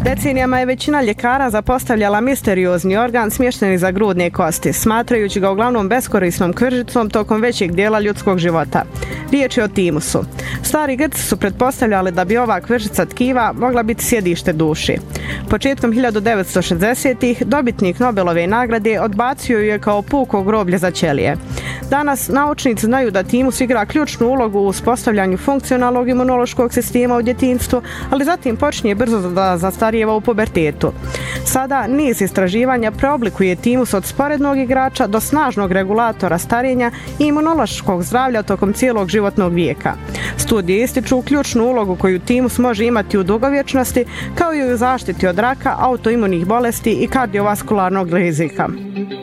Decenijama je većina ljekara zapostavljala misteriozni organ smješten iza grudne kosti, smatrajući ga uglavnom beskorisnom kvržicom tokom većeg dijela ljudskog života. Riječ je o timusu. Stari Grci su pretpostavljali da bi ova kvržica tkiva mogla biti sjedište duše. Početkom 1960-ih dobitnik Nobelove nagrade odbacio ju je kao puko groblje za ćelije. Danas naučnici znaju da timus igra ključnu ulogu u uspostavljanju funkcionalnog imunološkog sistema u djetinjstvu, ali zatim počinje brzo da zastarijeva u pubertetu. Sada niz istraživanja preoblikuje timus od sporednog igrača do snažnog regulatora starenja i imunološkog zdravlja tokom cijelog životnog vijeka. Studije ističu ključnu ulogu koju timus može imati u dugovječnosti, kao i u zaštiti od raka, autoimunih bolesti i kardiovaskularnog rizika.